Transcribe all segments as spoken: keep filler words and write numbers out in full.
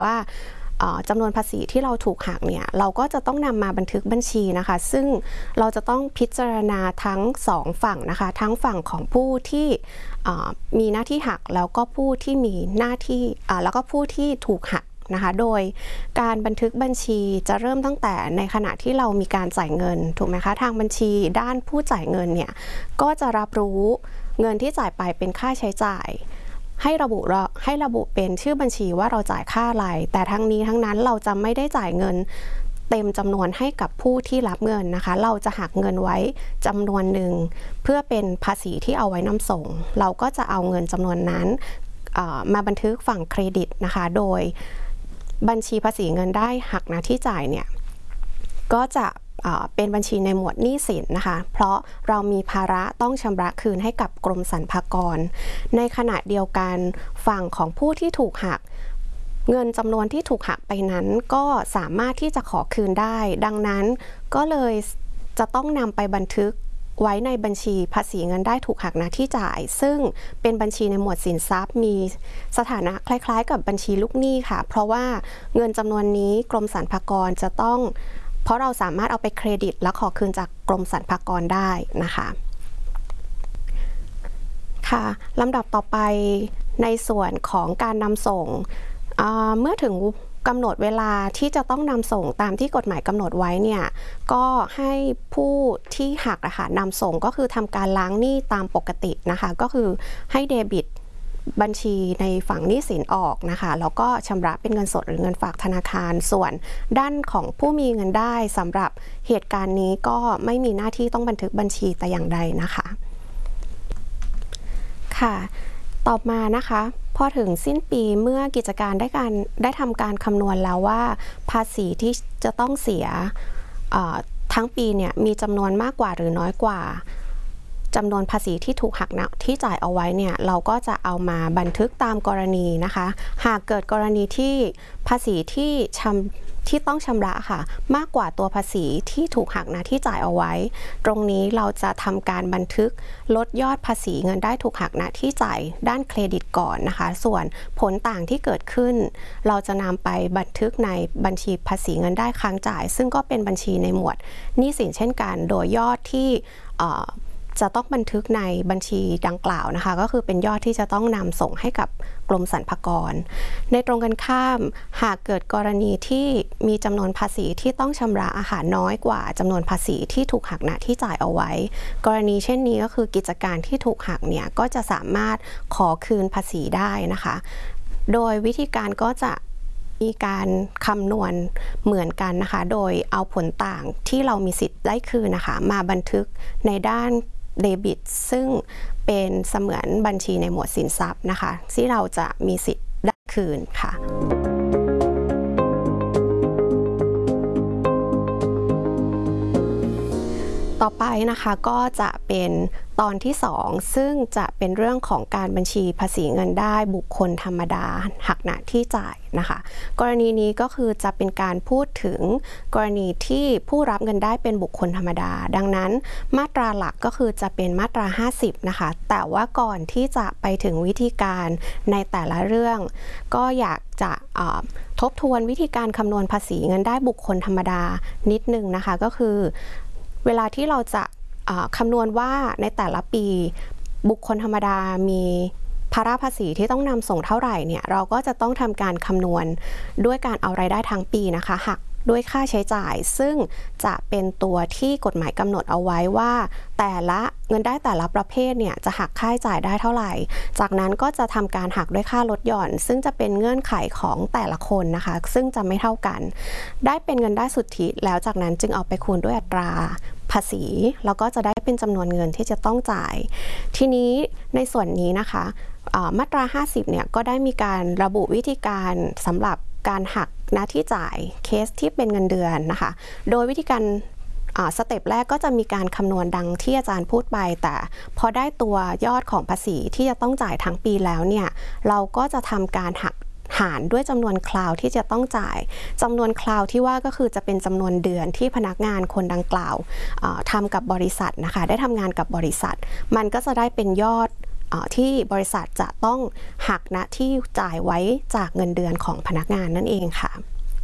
ว่าจำนวนภาษีที่เราถูกหักเนี่ยเราก็จะต้องนำมาบันทึกบัญชีนะคะซึ่งเราจะต้องพิจารณาทั้งสองฝั่งนะคะทั้งฝั่งของผู้ที่มีหน้าที่หักแล้วก็ผู้ที่มีหน้าที่แล้วก็ผู้ที่ถูกหักนะคะโดยการบันทึกบัญชีจะเริ่มตั้งแต่ในขณะที่เรามีการจ่ายเงินถูกไหมคะทางบัญชีด้านผู้จ่ายเงินเนี่ยก็จะรับรู้เงินที่จ่ายไปเป็นค่าใช้จ่ายให้ระบุเราให้ระบุเป็นชื่อบัญชีว่าเราจ่ายค่าอะไรแต่ทั้งนี้ทั้งนั้นเราจะไม่ได้จ่ายเงินเต็มจำนวนให้กับผู้ที่รับเงินนะคะเราจะหักเงินไว้จำนวนหนึ่งเพื่อเป็นภาษีที่เอาไว้นำส่งเราก็จะเอาเงินจำนวนนั้นมาบันทึกฝั่งเครดิตนะคะโดยบัญชีภาษีเงินได้หักหน้าที่จ่ายเนี่ยก็จะเป็นบัญชีในหมวดหนี้สินนะคะเพราะเรามีภาระต้องชำระคืนให้กับกรมสรรพากรในขณะเดียวกันฝั่งของผู้ที่ถูกหักเงินจำนวนที่ถูกหักไปนั้นก็สามารถที่จะขอคืนได้ดังนั้นก็เลยจะต้องนำไปบันทึกไว้ในบัญชีภาษีเงินได้ถูกหักหน้าที่จ่ายซึ่งเป็นบัญชีในหมวดสินทรัพย์มีสถานะคล้ายๆกับบัญชีลูกหนี้ค่ะเพราะว่าเงินจำนวนนี้กรมสรรพากรจะต้องเพราะเราสามารถเอาไปเครดิตและขอคืนจากกรมสรรพากรได้นะคะค่ะลำดับต่อไปในส่วนของการนำส่งเมื่อถึงกำหนดเวลาที่จะต้องนำส่งตามที่กฎหมายกำหนดไว้เนี่ยก็ให้ผู้ที่หักอะค่ะนำส่งก็คือทำการล้างหนี้ตามปกตินะคะก็คือให้เดบิตบัญชีในฝั่งหนี้สินออกนะคะแล้วก็ชำระเป็นเงินสดหรือเงินฝากธนาคารส่วนด้านของผู้มีเงินได้สำหรับเหตุการณ์นี้ก็ไม่มีหน้าที่ต้องบันทึกบัญชีแต่อย่างใดนะคะค่ะต่อมานะคะพอถึงสิ้นปีเมื่อกิจการได้การได้ทำการคำนวณแล้วว่าภาษีที่จะต้องเสียทั้งปีเนี่ยมีจำนวนมากกว่าหรือน้อยกว่าจำนวนภาษีที่ถูกหักนะที่จ่ายเอาไว้เนี่ยเราก็จะเอามาบันทึกตามกรณีนะคะหากเกิดกรณีที่ภาษีที่ชำที่ต้องชำระค่ะมากกว่าตัวภาษีที่ถูกหักนะที่จ่ายเอาไว้ตรงนี้เราจะทำการบันทึกลดยอดภาษีเงินได้ถูกหักนะที่จ่ายด้านเครดิตก่อนนะคะส่วนผลต่างที่เกิดขึ้นเราจะนำไปบันทึกในบัญชีภาษีเงินได้ค้างจ่ายซึ่งก็เป็นบัญชีในหมวดหนี้สินเช่นกันโดยยอดที่จะต้องบันทึกในบัญชีดังกล่าวนะคะก็คือเป็นยอดที่จะต้องนำส่งให้กับกรมสรรพากรในตรงกันข้ามหากเกิดกรณีที่มีจำนวนภาษีที่ต้องชำระอาหารน้อยกว่าจำนวนภาษีที่ถูกหักณที่จ่ายเอาไว้กรณีเช่นนี้ก็คือกิจการที่ถูกหักเนี่ยก็จะสามารถขอคืนภาษีได้นะคะโดยวิธีการก็จะมีการคำนวณเหมือนกันนะคะโดยเอาผลต่างที่เรามีสิทธิ์ได้คืนนะคะมาบันทึกในด้านเดบิตซึ่งเป็นเสมือนบัญชีในหมวดสินทรัพย์นะคะที่เราจะมีสิทธิ์ได้คืนค่ะต่อไปนะคะก็จะเป็นตอนที่สองซึ่งจะเป็นเรื่องของการบัญชีภาษีเงินได้บุคคลธรรมดาหักหน้าที่จ่ายนะคะกรณีนี้ก็คือจะเป็นการพูดถึงกรณีที่ผู้รับเงินได้เป็นบุคคลธรรมดาดังนั้นมาตราหลักก็คือจะเป็นมาตราห้าสิบนะคะแต่ว่าก่อนที่จะไปถึงวิธีการในแต่ละเรื่องก็อยากจะทบทวนวิธีการคำนวณภาษีเงินได้บุคคลธรรมดานิดนึงนะคะก็คือเวลาที่เราจะคำนวณว่าในแต่ละปีบุคคลธรรมดามีภาระภาษีที่ต้องนำส่งเท่าไหร่เนี่ยเราก็จะต้องทำการคำนวณด้วยการเอารายได้ทั้งปีนะคะหักด้วยค่าใช้จ่ายซึ่งจะเป็นตัวที่กฎหมายกำหนดเอาไว้ว่าแต่ละเงินได้แต่ละประเภทเนี่ยจะหักค่าใช้จ่ายได้เท่าไหร่จากนั้นก็จะทำการหักด้วยค่าลดหย่อนซึ่งจะเป็นเงื่อนไขของแต่ละคนนะคะซึ่งจะไม่เท่ากันได้เป็นเงินได้สุทธิแล้วจากนั้นจึงเอาไปคูณด้วยอัตราภาษีแล้วก็จะได้เป็นจำนวนเงินที่จะต้องจ่ายทีนี้ในส่วนนี้นะคะมาตราห้าสิบเนี่ยก็ได้มีการระบุวิธีการสำหรับการหักหน้าที่จ่ายเคสที่เป็นเงินเดือนนะคะโดยวิธีการสเต็ปแรกก็จะมีการคำนวณดังที่อาจารย์พูดไปแต่พอได้ตัวยอดของภาษีที่จะต้องจ่ายทั้งปีแล้วเนี่ยเราก็จะทำการหักหารด้วยจำนวนคราวที่จะต้องจ่ายจำนวนคราวที่ว่าก็คือจะเป็นจำนวนเดือนที่พนักงานคนดังกล่าวทำกับบริษัทนะคะได้ทำงานกับบริษัทมันก็จะได้เป็นยอดที่บริษัทจะต้องหักณที่จ่ายไว้จากเงินเดือนของพนักงานนั่นเองค่ะ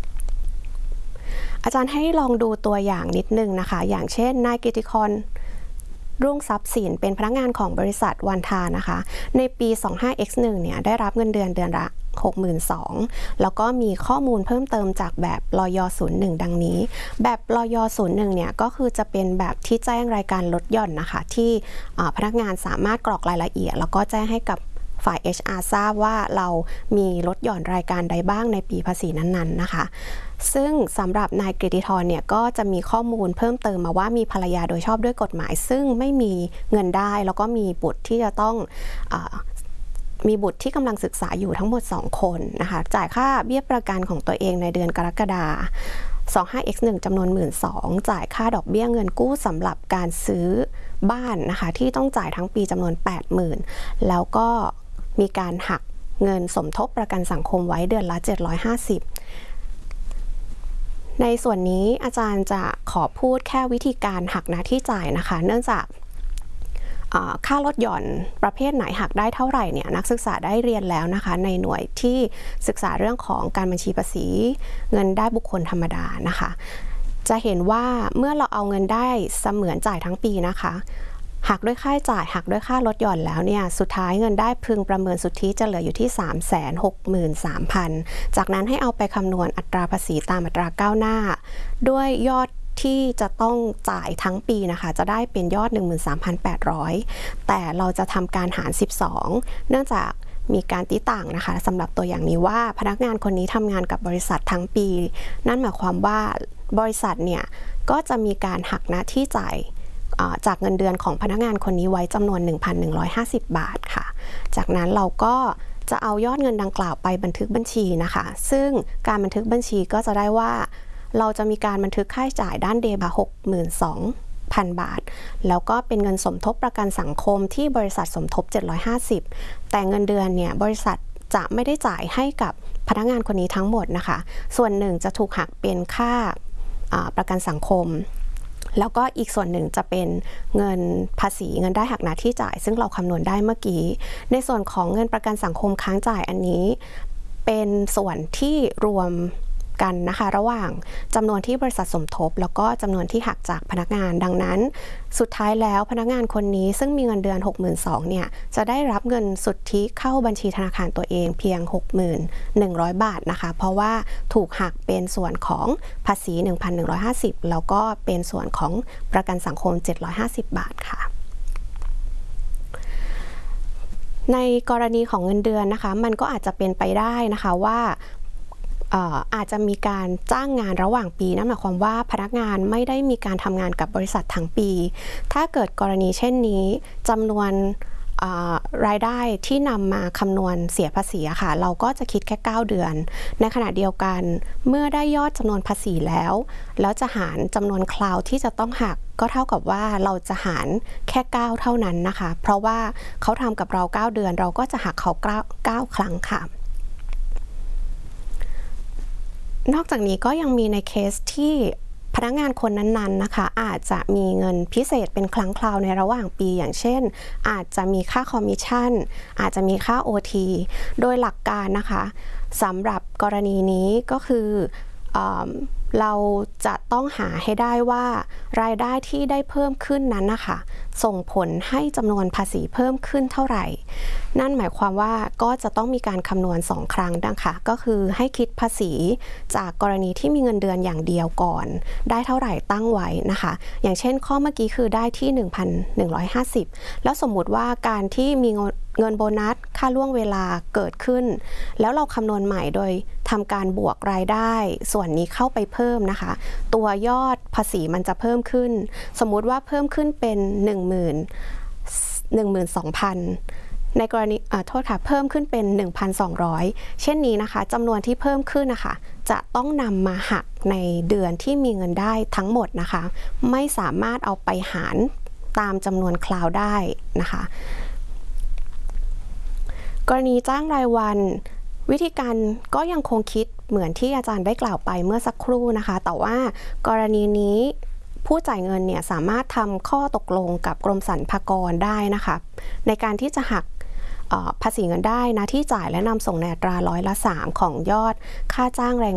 อาจารย์ให้ลองดูตัวอย่างนิดนึงนะคะอย่างเช่นนายกิติกรรุ่งทรัพย์สินเป็นพนักงานของบริษัทวันทานะคะในปี สองห้าเอ็กซ์หนึ่ง เนี่ยได้รับเงินเดือนเดือนละ หกหมื่นสองพัน แล้วก็มีข้อมูลเพิ่มเติมจากแบบลย ศูนย์หนึ่ง ดังนี้แบบลย ศูนย์หนึ่ง เนี่ยก็คือจะเป็นแบบที่แจ้งรายการลดหย่อนนะคะที่พนักงานสามารถกรอกรายละเอียดแล้วก็แจ้งให้กับฝ่าย เอช อาร์ ทราบว่าเรามีลดหย่อนรายการใดบ้างในปีภาษีนั้นๆนะคะซึ่งสำหรับนายกฤติธรเนี่ยก็จะมีข้อมูลเพิ่มเติมมาว่ามีภรรยาโดยชอบด้วยกฎหมายซึ่งไม่มีเงินได้แล้วก็มีบุตรที่จะต้องเอ่อมีบุตรที่กำลังศึกษาอยู่ทั้งหมดสองคนนะคะจ่ายค่าเบี้ยประกันของตัวเองในเดือนกรกฎาคม สองห้าเอ็กซ์หนึ่ง จำนวน หนึ่งหมื่นสองพัน จ่ายค่าดอกเบี้ยเงินกู้สำหรับการซื้อบ้านนะคะที่ต้องจ่ายทั้งปีจำนวน แปดหมื่น แล้วก็มีการหักเงินสมทบประกันสังคมไว้เดือนละเจ็ดร้อยห้าสิบในส่วนนี้อาจารย์จะขอพูดแค่วิธีการหักหน้าที่จ่ายนะคะเนื่องจากค่าลดหย่อนประเภทไหนหักได้เท่าไหร่เนี่ยนักศึกษาได้เรียนแล้วนะคะในหน่วยที่ศึกษาเรื่องของการบัญชีภาษีเงินได้บุคคลธรรมดานะคะจะเห็นว่าเมื่อเราเอาเงินได้เสมือนจ่ายทั้งปีนะคะหักด้วยค่าใช้จ่ายหักด้วยค่าลดหย่อนแล้วเนี่ยสุดท้ายเงินได้พึงประเมินสุทธิจะเหลืออยู่ที่ สามแสนหกหมื่นสามพัน จากนั้นให้เอาไปคำนวณอัตราภาษีตามอัตราก้าวหน้าด้วยยอดที่จะต้องจ่ายทั้งปีนะคะจะได้เป็นยอด หนึ่งหมื่นสามพันแปดร้อย แต่เราจะทำการหารสิบสองเนื่องจากมีการตีต่างนะคะสำหรับตัวอย่างนี้ว่าพนักงานคนนี้ทำงานกับบริษัททั้งปีนั่นหมายความว่าบริษัทเนี่ยก็จะมีการหักหน้าที่จ่ายจากเงินเดือนของพนักงานคนนี้ไว้จำนวน หนึ่งพันหนึ่งร้อยห้าสิบ บาทค่ะจากนั้นเราก็จะเอายอดเงินดังกล่าวไปบันทึกบัญชีนะคะซึ่งการบันทึกบัญชีก็จะได้ว่าเราจะมีการบันทึกค่าใช้จ่ายด้านเดบะ หกหมื่นสองพัน บาทแล้วก็เป็นเงินสมทบประกันสังคมที่บริษัทสมทบเจ็ดร้อยห้าสิบแต่เงินเดือนเนี่ยบริษัทจะไม่ได้จ่ายให้กับพนักงานคนนี้ทั้งหมดนะคะส่วนหนึ่งจะถูกหักเป็นค่าประกันสังคมแล้วก็อีกส่วนหนึ่งจะเป็นเงินภาษีเงินได้หักหน้าที่จ่ายซึ่งเราคำนวณได้เมื่อกี้ในส่วนของเงินประกันสังคมค้างจ่ายอันนี้เป็นส่วนที่รวมกันนะคะระหว่างจำนวนที่บริษัทสมทบแล้วก็จำนวนที่หักจากพนักงานดังนั้นสุดท้ายแล้วพนักงานคนนี้ซึ่งมีเงินเดือน หกหมื่นสองพัน เนี่ยจะได้รับเงินสุทธิเข้าบัญชีธนาคารตัวเองเพียง หกหมื่นหนึ่งร้อย บาทนะคะเพราะว่าถูกหักเป็นส่วนของภาษี หนึ่งพันหนึ่งร้อยห้าสิบ แล้วก็เป็นส่วนของประกันสังคมเจ็ดร้อยห้าสิบ บาทค่ะในกรณีของเงินเดือนนะคะมันก็อาจจะเป็นไปได้นะคะว่าอาจจะมีการจ้างงานระหว่างปีนั่นหมายความว่าพนักงานไม่ได้มีการทำงานกับบริษัททั้งปีถ้าเกิดกรณีเช่นนี้จำนวนรายได้ที่นำมาคำนวณเสียภาษีค่ะเราก็จะคิดแค่เก้าเดือนในขณะเดียวกันเมื่อได้ยอดจำนวนภาษีแล้วแล้วจะหารจำนวนคราวที่จะต้องหักก็เท่ากับว่าเราจะหารแค่เก้าเท่านั้นนะคะเพราะว่าเขาทำกับเราเก้าเดือนเราก็จะหักเขาเก้าครั้งค่ะนอกจากนี้ก็ยังมีในเคสที่พนักงานคนนั้นๆนะคะอาจจะมีเงินพิเศษเป็นครั้งคราวในระหว่างปีอย่างเช่นอาจจะมีค่าคอมมิชชั่นอาจจะมีค่า โอ ที โดยหลักการนะคะสำหรับกรณีนี้ก็คือเอ่อเราจะต้องหาให้ได้ว่ารายได้ที่ได้เพิ่มขึ้นนั้นนะคะส่งผลให้จำนวนภาษีเพิ่มขึ้นเท่าไหร่นั่นหมายความว่าก็จะต้องมีการคำนวณสองครั้งนะคะก็คือให้คิดภาษีจากกรณีที่มีเงินเดือนอย่างเดียวก่อนได้เท่าไหร่ตั้งไว้นะคะอย่างเช่นข้อเมื่อกี้คือได้ที่ หนึ่งพันหนึ่งร้อยห้าสิบ แล้วสมมุติว่าการที่มีเงินโบนัสค่าล่วงเวลาเกิดขึ้นแล้วเราคำนวณใหม่โดยทำการบวกรายได้ส่วนนี้เข้าไปเพิ่มนะคะตัวยอดภาษีมันจะเพิ่มขึ้นสมมุติว่าเพิ่มขึ้นเป็น หนึ่งหมื่น หนึ่งหมื่นสองพัน ในกรณีโทษค่ะเพิ่มขึ้นเป็น หนึ่งพันสองร้อย เช่นนี้นะคะจำนวนที่เพิ่มขึ้นนะคะจะต้องนำมาหักในเดือนที่มีเงินได้ทั้งหมดนะคะไม่สามารถเอาไปหารตามจำนวนคราวได้นะคะกรณีจ้างรายวันวิธีการก็ยังคงคิดเหมือนที่อาจารย์ได้กล่าวไปเมื่อสักครู่นะคะแต่ว่ากรณีนี้ผู้จ่ายเงินเนี่ยสามารถทำข้อตกลงกับกรมสรรพากรได้นะคะในการที่จะหักภาษีเงินได้นะที่จ่ายและนำส่งในอัตราร้อยละสามของยอดค่าจ้างแรง